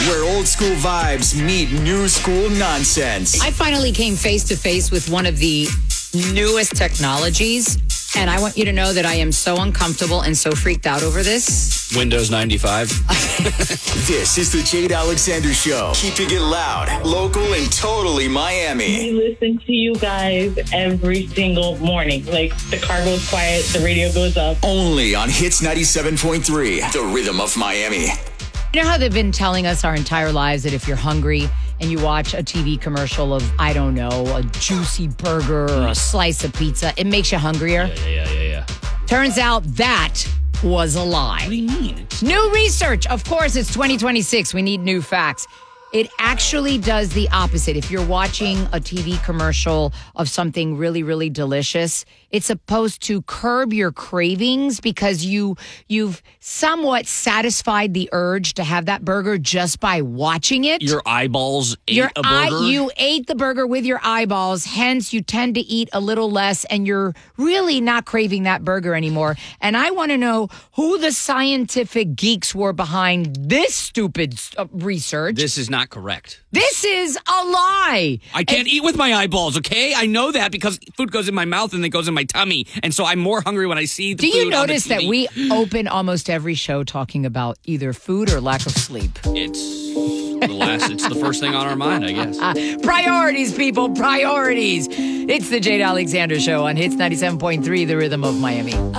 where old school vibes meet new school nonsense. I finally came face to face with one of the newest technologies, and I want you to know that I am so uncomfortable and so freaked out over this. Windows 95. This is the Jade Alexander Show. Keeping it loud, local, and totally Miami. We listen to you guys every single morning. Like, the car goes quiet, the radio goes up. Only on Hits 97.3, the rhythm of Miami. You know how they've been telling us our entire lives that if you're hungry and you watch a TV commercial of, I don't know, a juicy burger or a slice of pizza, it makes you hungrier? Yeah. Turns out that was a lie. What do you mean? New research. Of course, it's 2026. We need new facts. It actually does the opposite. If you're watching a TV commercial of something really, really delicious, it's supposed to curb your cravings because you've somewhat satisfied the urge to have that burger just by watching it. Your eyeballs ate a burger? You ate the burger with your eyeballs, hence you tend to eat a little less and you're really not craving that burger anymore. And I want to know who the scientific geeks were behind this stupid research. This is not correct. This is a lie. I can't eat with my eyeballs, okay? I know that because food goes in my mouth and it goes in my tummy. And so I'm more hungry when I see the Do food you notice on the TV. that we open almost every show talking about either food or lack of sleep? It's the first thing on our mind, I guess. Priorities, people, priorities. It's the Jade Alexander Show on Hits 97.3, the rhythm of Miami.